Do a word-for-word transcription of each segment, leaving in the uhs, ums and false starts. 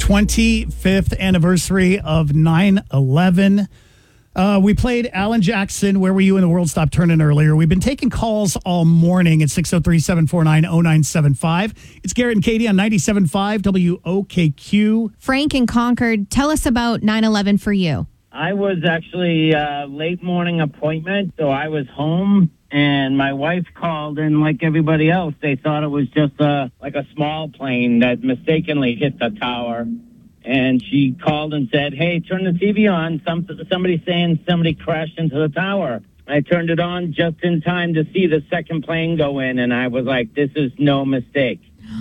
twenty-fifth anniversary of nine eleven. Uh, we played Alan Jackson, Where Were You When the World Stopped Turning earlier. We've been taking calls all morning at six oh three, seven four nine, oh nine seven five. It's Garrett and Katie on ninety-seven point five W O K Q. Frank in Concord, tell us about nine eleven for you. I was actually a late morning appointment, so I was home, and my wife called, and like everybody else, they thought it was just a, like a small plane that mistakenly hit the tower. And she called and said, hey, turn the T V on. Some, somebody's saying somebody crashed into the tower. I turned it on just in time to see the second plane go in, and I was like, this is no mistake.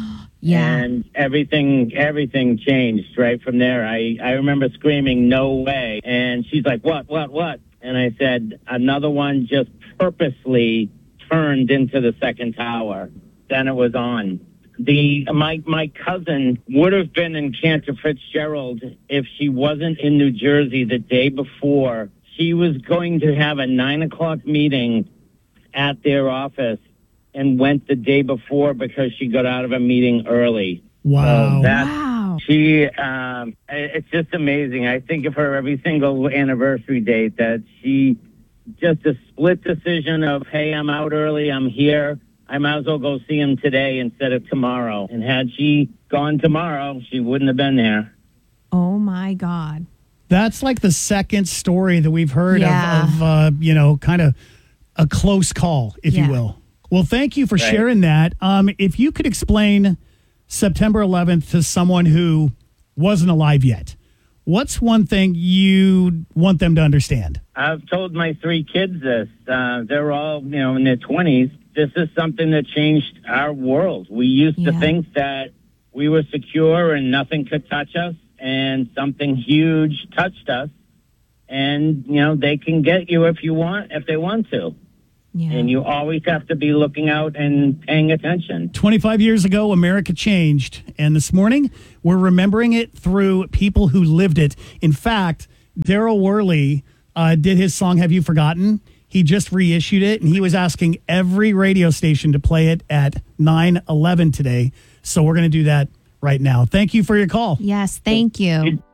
Yeah. And everything everything changed right from there. I, I remember screaming, no way. And she's like, what, what, what? And I said, another one just purposely turned into the second tower. Then it was on. The my my cousin would have been in Cantor Fitzgerald if she wasn't in New Jersey the day before. She was going to have a nine o'clock meeting at their office and went the day before because she got out of a meeting early. Wow. So that, Wow. She, um, it's just amazing. I think of her every single anniversary date that she just a split decision of, hey, I'm out early, I'm here. I might as well go see him today instead of tomorrow. And had she gone tomorrow, she wouldn't have been there. Oh, my God. That's like the second story that we've heard Yeah. of, of uh, you know, kind of a close call, if Yeah. you will. Well, thank you for Right. sharing that. Um, if you could explain September eleventh to someone who wasn't alive yet, what's one thing you want them to understand? I've told my three kids this. Uh, they're all, you know, in their twenties. This is something that changed our world. We used Yeah. to think that we were secure and nothing could touch us, and something huge touched us. And, you know, they can get you if you want, if they want to. Yeah. And you always have to be looking out and paying attention. twenty-five years ago, America changed. And this morning, we're remembering it through people who lived it. In fact, Daryl Worley uh, did his song, Have You Forgotten? He just reissued it, and he was asking every radio station to play it at nine eleven today. So we're going to do that right now. Thank you for your call. Yes, thank you.